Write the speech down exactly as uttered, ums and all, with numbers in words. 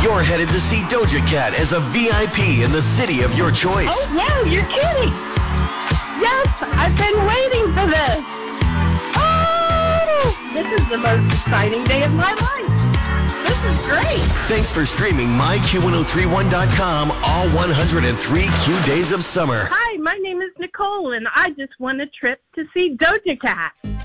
You're headed to see Doja Cat as a V I P in the city of your choice. Oh, no, you're kidding. Yes, I've been waiting for this. Oh, this is the most exciting day of my life. This is great. Thanks for streaming my Q ten thirty-one dot com all one hundred three Q days of summer. Hi, my name is Nicole, and I just won a trip to see Doja Cat.